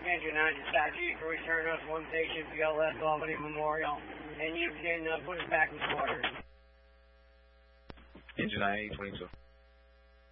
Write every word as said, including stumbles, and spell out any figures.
Engine nine dispatch, you can return us one station P L S Albany Memorial, and you can uh, put us back in quarters. Engine nine eight twenty-two.